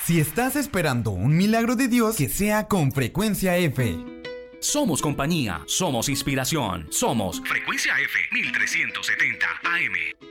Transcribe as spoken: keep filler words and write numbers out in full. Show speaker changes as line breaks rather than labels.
Si estás esperando un milagro de Dios, que sea con Frecuencia F.
Somos compañía, somos inspiración, somos Frecuencia F mil trescientos setenta A M.